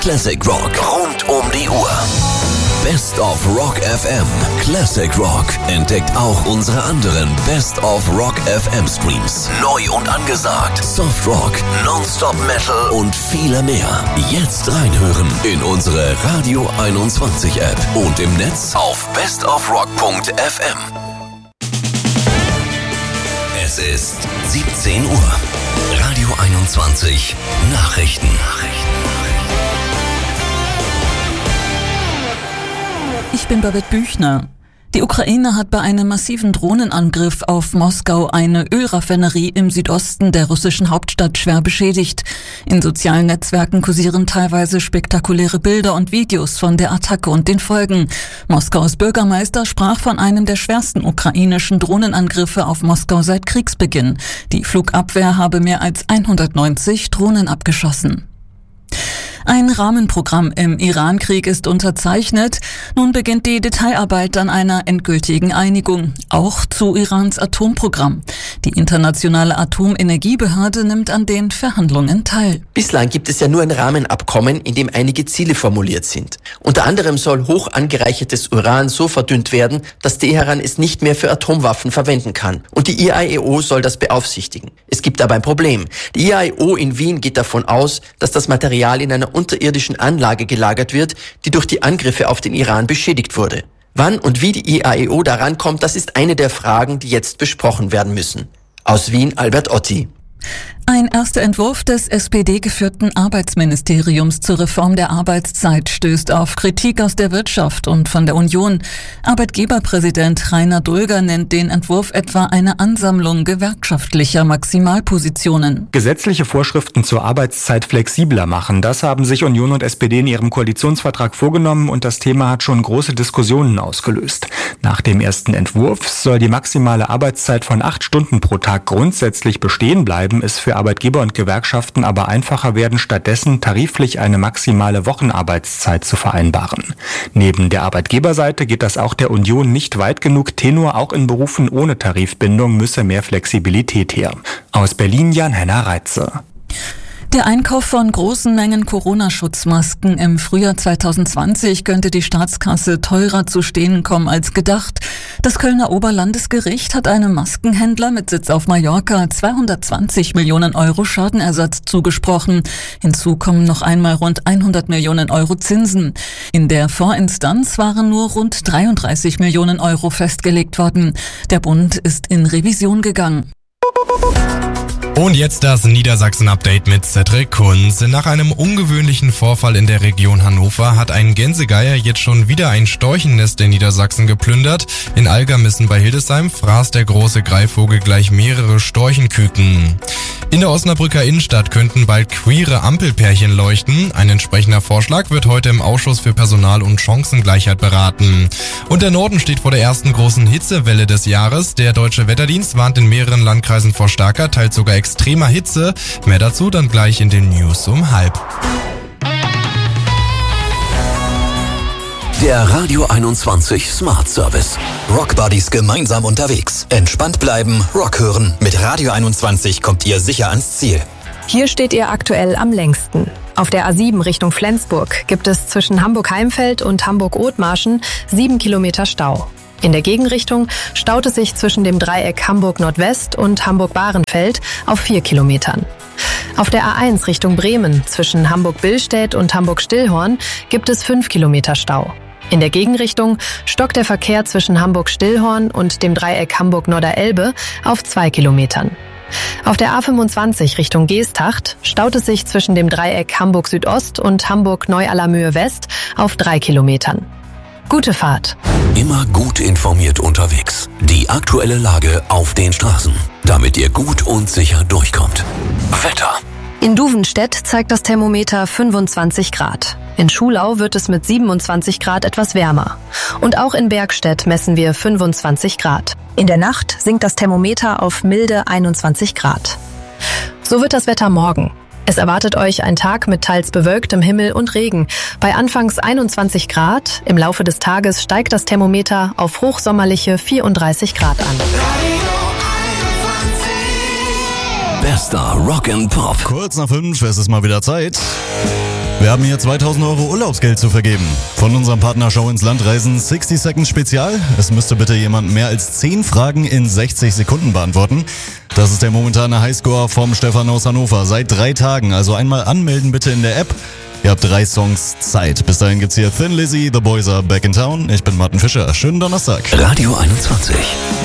Classic Rock rund um die Uhr. Best of Rock FM. Classic Rock entdeckt auch unsere anderen Best of Rock FM Streams. Neu und angesagt. Soft Rock, Nonstop Metal und viele mehr. Jetzt reinhören in unsere Radio 21 App und im Netz auf bestofrock.fm. Es ist 17 Uhr. Radio 21 Nachrichten. Ich bin Babette Büchner. Die Ukraine hat bei einem massiven Drohnenangriff auf Moskau eine Ölraffinerie im Südosten der russischen Hauptstadt schwer beschädigt. In sozialen Netzwerken kursieren teilweise spektakuläre Bilder und Videos von der Attacke und den Folgen. Moskaus Bürgermeister sprach von einem der schwersten ukrainischen Drohnenangriffe auf Moskau seit Kriegsbeginn. Die Flugabwehr habe mehr als 190 Drohnen abgeschossen. Ein Rahmenprogramm im Iran-Krieg ist unterzeichnet. Nun beginnt die Detailarbeit an einer endgültigen Einigung, auch zu Irans Atomprogramm. Die internationale Atomenergiebehörde nimmt an den Verhandlungen teil. Bislang gibt es ja nur ein Rahmenabkommen, in dem einige Ziele formuliert sind. Unter anderem soll hoch angereichertes Uran so verdünnt werden, dass Teheran es nicht mehr für Atomwaffen verwenden kann. Und die IAEO soll das beaufsichtigen. Es gibt aber ein Problem. Die IAEO in Wien geht davon aus, dass das Material in einer unterirdischen Anlage gelagert wird, die durch die Angriffe auf den Iran beschädigt wurde. Wann und wie die IAEO daran kommt, das ist eine der Fragen, die jetzt besprochen werden müssen. Aus Wien, Albert Otti. Ein erster Entwurf des SPD-geführten Arbeitsministeriums zur Reform der Arbeitszeit stößt auf Kritik aus der Wirtschaft und von der Union. Arbeitgeberpräsident Rainer Dulger nennt den Entwurf etwa eine Ansammlung gewerkschaftlicher Maximalpositionen. Gesetzliche Vorschriften zur Arbeitszeit flexibler machen, das haben sich Union und SPD in ihrem Koalitionsvertrag vorgenommen und das Thema hat schon große Diskussionen ausgelöst. Nach dem ersten Entwurf soll die maximale Arbeitszeit von 8 Stunden pro Tag grundsätzlich bestehen bleiben, es für Arbeitgeber und Gewerkschaften aber einfacher werden, stattdessen tariflich eine maximale Wochenarbeitszeit zu vereinbaren. Neben der Arbeitgeberseite geht das auch der Union nicht weit genug. Tenor, auch in Berufen ohne Tarifbindung müsse mehr Flexibilität her. Aus Berlin Jan-Henner Reitze. Der Einkauf von großen Mengen Corona-Schutzmasken im Frühjahr 2020 könnte die Staatskasse teurer zu stehen kommen als gedacht. Das Kölner Oberlandesgericht hat einem Maskenhändler mit Sitz auf Mallorca 220 Millionen Euro Schadenersatz zugesprochen. Hinzu kommen noch einmal rund 100 Millionen Euro Zinsen. In der Vorinstanz waren nur rund 33 Millionen Euro festgelegt worden. Der Bund ist in Revision gegangen. Und jetzt das Niedersachsen-Update mit Cedric Kunz. Nach einem ungewöhnlichen Vorfall in der Region Hannover hat ein Gänsegeier jetzt schon wieder ein Storchennest in Niedersachsen geplündert. In Algermissen bei Hildesheim fraß der große Greifvogel gleich mehrere Storchenküken. In der Osnabrücker Innenstadt könnten bald queere Ampelpärchen leuchten. Ein entsprechender Vorschlag wird heute im Ausschuss für Personal- und Chancengleichheit beraten. Und der Norden steht vor der ersten großen Hitzewelle des Jahres. Der Deutsche Wetterdienst warnt in mehreren Landkreisen vor starker, teils sogar extremer Hitze. Mehr dazu dann gleich in den News um 12:30. Der Radio 21 Smart Service. Rock Buddies gemeinsam unterwegs. Entspannt bleiben, Rock hören. Mit Radio 21 kommt ihr sicher ans Ziel. Hier steht ihr aktuell am längsten. Auf der A7 Richtung Flensburg gibt es zwischen Hamburg-Heimfeld und Hamburg-Othmarschen 7 Kilometer Stau. In der Gegenrichtung staut es sich zwischen dem Dreieck Hamburg-Nordwest und Hamburg-Bahrenfeld auf 4 Kilometern. Auf der A1 Richtung Bremen zwischen Hamburg-Billstedt und Hamburg-Stillhorn gibt es 5 Kilometer Stau. In der Gegenrichtung stockt der Verkehr zwischen Hamburg-Stillhorn und dem Dreieck Hamburg-Norderelbe auf 2 Kilometern. Auf der A25 Richtung Geesthacht staut es sich zwischen dem Dreieck Hamburg-Südost und Hamburg-Neu-Allermöhe-West auf 3 Kilometern. Gute Fahrt. Immer gut informiert unterwegs. Die aktuelle Lage auf den Straßen, damit ihr gut und sicher durchkommt. Wetter. In Duvenstedt zeigt das Thermometer 25 Grad. In Schulau wird es mit 27 Grad etwas wärmer. Und auch in Bergstedt messen wir 25 Grad. In der Nacht sinkt das Thermometer auf milde 21 Grad. So wird das Wetter morgen. Es erwartet euch ein Tag mit teils bewölktem Himmel und Regen. Bei anfangs 21 Grad, im Laufe des Tages steigt das Thermometer auf hochsommerliche 34 Grad an. Bester Rock and Pop. Kurz nach 5, es ist mal wieder Zeit. Wir haben hier 2000 € Urlaubsgeld zu vergeben. Von unserem Partner Schau ins Land Reisen 60 Seconds Spezial. Es müsste bitte jemand mehr als 10 Fragen in 60 Sekunden beantworten. Das ist der momentane Highscore vom Stefan aus Hannover. Seit 3 Tagen. Also einmal anmelden bitte in der App. Ihr habt 3 Songs Zeit. Bis dahin gibt's hier Thin Lizzy, The Boys Are Back in Town. Ich bin Martin Fischer. Schönen Donnerstag. Radio 21.